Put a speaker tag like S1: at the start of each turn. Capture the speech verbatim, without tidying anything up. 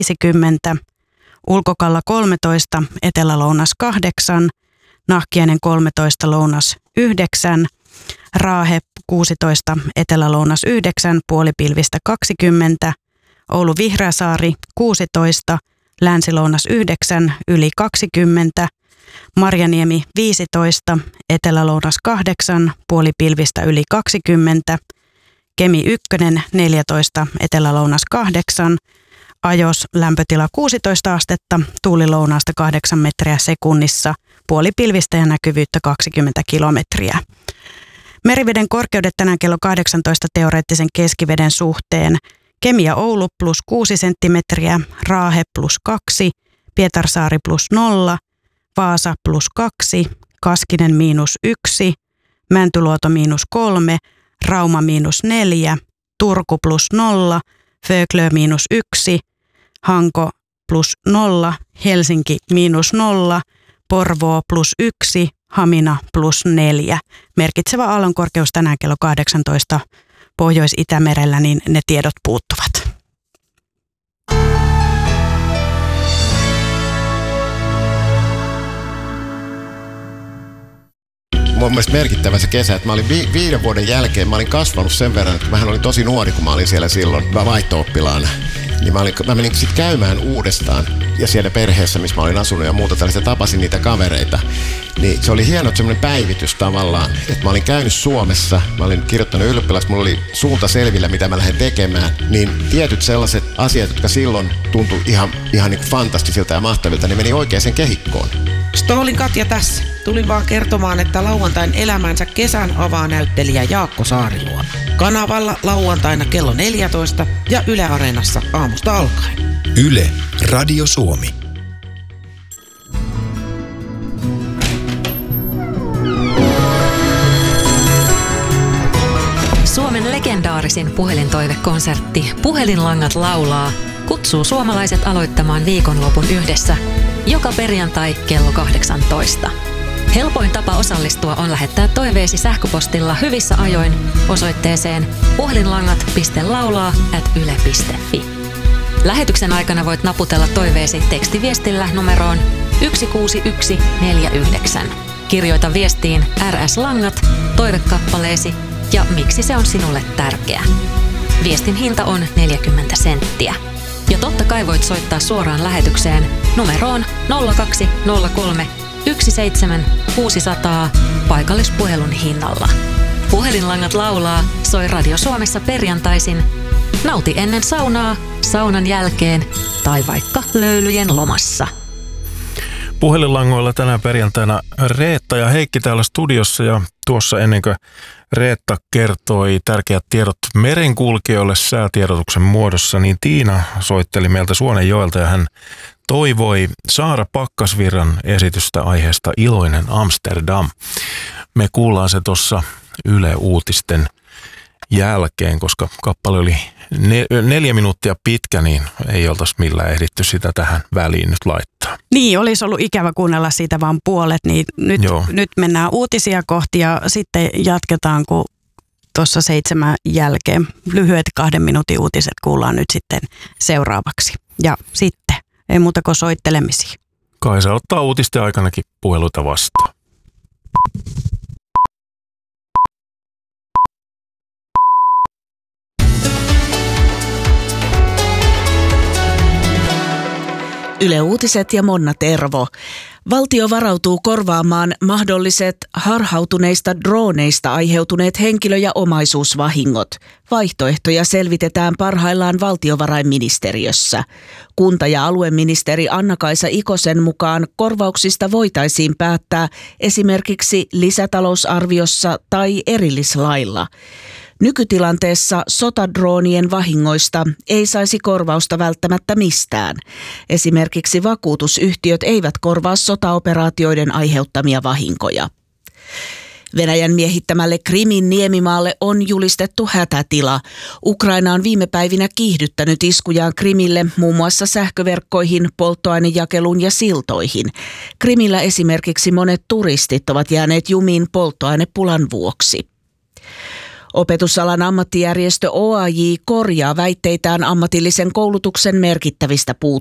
S1: viisikymmentä, Ulkokalla kolmetoista, Etelä-Lounas kahdeksan, Nahkiainen kolmetoista, Lounas yhdeksän, Raahe kuusitoista, Etelä-Lounas yhdeksän, puolipilvistä kaksikymmentä, Oulu Vihreäsaari kuusitoista, Länsi-Lounas yhdeksän, yli kaksikymmentä, Marjaniemi viisitoista, Etelä-Lounas kahdeksan, puolipilvistä yli kaksikymmentä, Kemi yksi neljätoista, Etelä-Lounas kahdeksan, Ajos lämpötila kuusitoista astetta, tuuli lounaasta kahdeksan metriä sekunnissa, puolipilvistä ja näkyvyyttä kaksikymmentä kilometriä. Meriveden korkeudet tänään kello kahdeksantoista teoreettisen keskiveden suhteen. Kemi ja Oulu plus kuusi senttimetriä, Raahe plus kaksi, Pietarsaari plus nolla, Vaasa plus kaksi, Kaskinen miinus yksi, Mäntyluoto miinus kolme, Rauma miinus neljä, Turku plus nolla, Föglö miinus yksi, Hanko plus nolla, Helsinki miinus nolla, Porvoo plus yksi, Hamina plus neljä. Merkitsevä aallonkorkeus tänään kello kahdeksantoista Pohjois-Itämerellä, niin ne tiedot puuttuvat.
S2: Mun mielestä merkittävä se kesä, että mä olin vi- viiden vuoden jälkeen, mä olin kasvanut sen verran, että mähän olin tosi nuori, kun mä olin siellä silloin vaihto-oppilaana. Niin mä, olin, mä menin sitten käymään uudestaan ja siellä perheessä, missä mä olin asunut ja muuta tällaista, tapasin niitä kavereita. Niin se oli hieno semmoinen päivitys tavallaan, että mä olin käynyt Suomessa, mä olin kirjoittanut ylioppilaksi, mulla oli suunta selvillä, mitä mä lähden tekemään. Niin tietyt sellaiset asiat, jotka silloin tuntui ihan, ihan niin kuin fantastisilta ja mahtavilta, niin meni oikeaan kehikkoon.
S3: Stoolin Katja tässä. Tulin vaan kertomaan, että lauantain elämänsä kesän avaa näyttelijä Jaakko Saariluoto. Kanavalla lauantaina kello neljätoista ja Yle Areenassa aamusta alkaen.
S4: Yle, Radio Suomi.
S5: Suomen legendaarisin puhelintoivekonsertti Puhelinlangat laulaa kutsuu suomalaiset aloittamaan viikonlopun yhdessä joka perjantai kello kahdeksantoista. Helpoin tapa osallistua on lähettää toiveesi sähköpostilla hyvissä ajoin osoitteeseen puhelinlangat piste laulaa ät yle piste fi. Lähetyksen aikana voit naputella toiveesi tekstiviestillä numeroon yksi kuusi yksi neljä yhdeksän. Kirjoita viestiin R S-langat, toivekappaleesi ja miksi se on sinulle tärkeä. Viestin hinta on neljäkymmentä senttiä. Ja totta kai voit soittaa suoraan lähetykseen numeroon nolla kaksi nolla kolme yksi seitsemän kuusi nolla nolla paikallispuhelun hinnalla. Puhelinlangat laulaa soi Radio Suomessa perjantaisin. Nauti ennen saunaa, saunan jälkeen tai vaikka löylyjen lomassa.
S6: Puhelinlangoilla tänään perjantaina Reetta ja Heikki täällä studiossa ja tuossa ennen kuin Reetta kertoi tärkeät tiedot merenkulkijoille säätiedotuksen muodossa, niin Tiina soitteli meiltä Suonenjoelta ja hän toivoi Saara Pakkasvirran esitystä aiheesta Iloinen Amsterdam. Me kuullaan se tuossa Yle Uutisten jälkeen, koska kappale oli ne, neljä minuuttia pitkä, niin ei oltaisi millään ehditty sitä tähän väliin nyt laittaa.
S1: Niin, olisi ollut ikävä kuunnella siitä vaan puolet, niin nyt, nyt mennään uutisia kohti ja sitten jatketaan, kun tuossa seitsemän jälkeen lyhyet kahden minuutin uutiset kuullaan nyt sitten seuraavaksi. Ja sitten ei muuta kuin soittelemisia.
S6: Kai se ottaa uutisten aikanakin puheluita vastaan.
S7: Yle Uutiset ja Monna Tervo. Valtio varautuu korvaamaan mahdolliset harhautuneista drooneista aiheutuneet henkilö- ja omaisuusvahingot. Vaihtoehtoja selvitetään parhaillaan valtiovarainministeriössä. Kunta- ja alueministeri Anna-Kaisa Ikosen mukaan korvauksista voitaisiin päättää esimerkiksi lisätalousarviossa tai erillislailla. Nykytilanteessa sotadroonien vahingoista ei saisi korvausta välttämättä mistään. Esimerkiksi vakuutusyhtiöt eivät korvaa sotaoperaatioiden aiheuttamia vahinkoja. Venäjän miehittämälle Krimin niemimaalle on julistettu hätätila. Ukraina on viime päivinä kiihdyttänyt iskujaan Krimille muun muassa sähköverkkoihin, polttoainejakeluun ja siltoihin. Krimillä esimerkiksi monet turistit ovat jääneet jumiin polttoainepulan vuoksi. Opetusalan ammattijärjestö O A J korjaa väitteitään ammatillisen koulutuksen merkittävistä puutteista.